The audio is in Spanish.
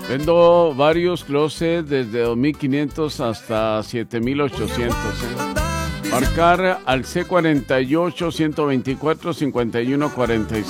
Vendo varios closets desde 2.500 hasta 7.800. Marcar al C48 124 51 46.